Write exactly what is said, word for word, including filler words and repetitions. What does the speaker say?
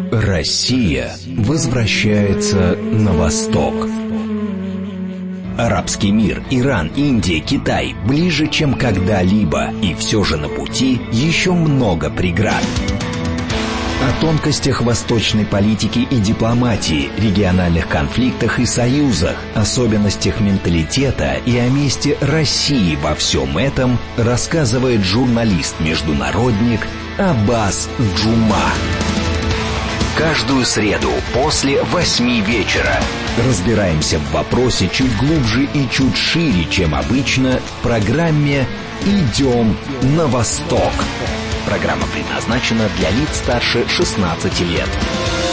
Россия возвращается на восток. Арабский мир, Иран, Индия, Китай ближе, чем когда-либо, и все же на пути еще много преград. О тонкостях восточной политики и дипломатии, региональных конфликтах и союзах, особенностях менталитета и о месте России во всем этом рассказывает журналист-международник Аббас Джума. Каждую среду после восьми вечера разбираемся в вопросе чуть глубже и чуть шире, чем обычно, в программе «Идем на восток». Программа предназначена для лиц старше шестнадцати лет.